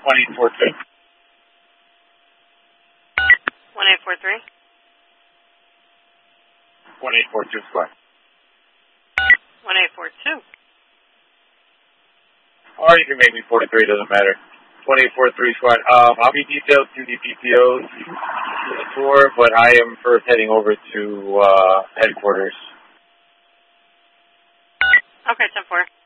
1843. 1843. 1842 square. 1842. Or you can make me 43, doesn't matter. 2843 squad. I'll be detailed to the PPO's tour, but I am first heading over to headquarters. Okay, 10-4.